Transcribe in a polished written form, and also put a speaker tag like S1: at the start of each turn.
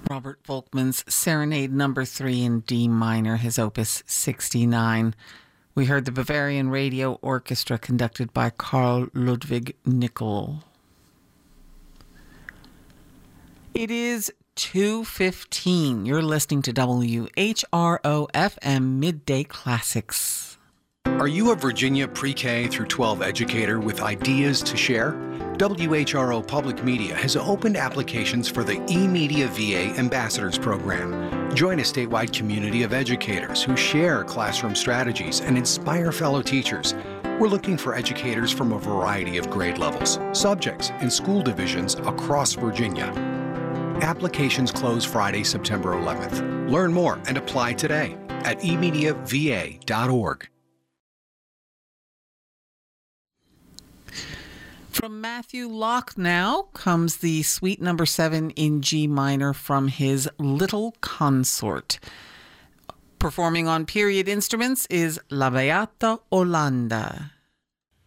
S1: Robert Volkmann's Serenade Number 3 in D minor, his opus 69. We heard the Bavarian Radio Orchestra conducted by Carl Ludwig Nickel. It is 2:15. You're listening to WHRO FM Midday Classics.
S2: Are you a Virginia pre-K through 12 educator with ideas to share? WHRO Public Media has opened applications for the eMedia VA Ambassadors Program. Join a statewide community of educators who share classroom strategies and inspire fellow teachers. We're looking for educators from a variety of grade levels, subjects, and school divisions across Virginia. Applications close Friday, September 11th. Learn more and apply today at emediava.org.
S1: From Matthew Locke now comes the Suite Number 7 in G minor from his Little Consort. Performing on period instruments is La Beata Olanda.